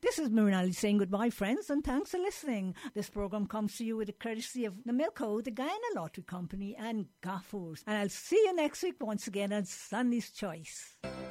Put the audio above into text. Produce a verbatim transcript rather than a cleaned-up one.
This is Mirinali saying goodbye, friends, and thanks for listening. This program comes to you with the courtesy of the Milko, the Guyana Lottery Company, and Gaffurs. And I'll see you next week once again on Sunday's Choice.